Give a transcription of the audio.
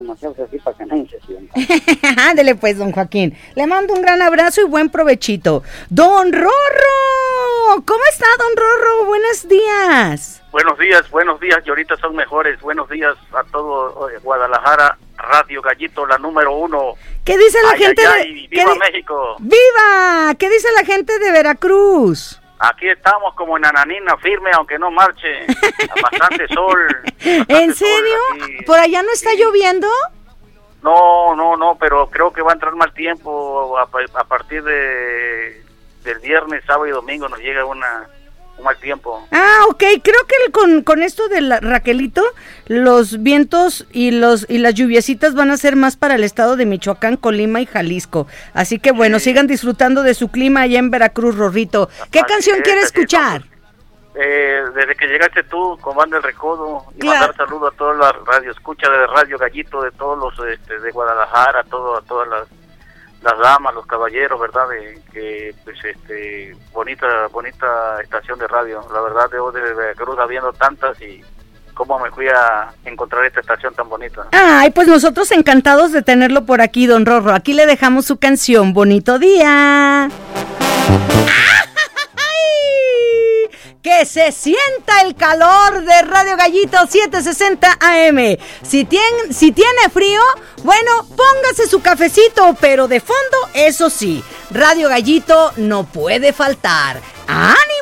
demasiado así para que nadie se sienta. Ándele pues, don Joaquín. Le mando un gran abrazo y buen provechito. Don Rorro, ¿cómo está, don Rorro? Buenos días. Buenos días, y ahorita son mejores. Buenos días a todo Guadalajara, Radio Gallito, la número 1. ¿Qué dice la gente de ¡Viva México! ¡Viva! ¿Qué dice la gente de Veracruz? Aquí estamos como en Ananina, firme, aunque no marche. Bastante sol. ¿En serio? ¿Por allá no está lloviendo? No, pero creo que va a entrar mal tiempo. A partir del viernes, sábado y domingo nos llega un mal tiempo. Ah, ok, creo que con esto de Raquelito, los vientos y las lluviecitas van a ser más para el estado de Michoacán, Colima y Jalisco. Así que bueno, sigan disfrutando de su clima allá en Veracruz, Rorrito. ¿Qué canción quiere escuchar? Desde que llegaste tú con Banda El Recodo, y mandar saludos a todas las radioescuchas de Radio Gallito, de todos los de Guadalajara, a todas las damas, los caballeros, ¿verdad? Bonita estación de radio. La verdad, yo de Veracruz habiendo tantas, y cómo me fui a encontrar esta estación tan bonita. Ay, pues nosotros encantados de tenerlo por aquí, don Rorro. Aquí le dejamos su canción, Bonito Día. Que se sienta el calor de Radio Gallito 760 AM. Si tiene frío, bueno, póngase su cafecito, pero de fondo, eso sí, Radio Gallito no puede faltar. ¡Ánimo!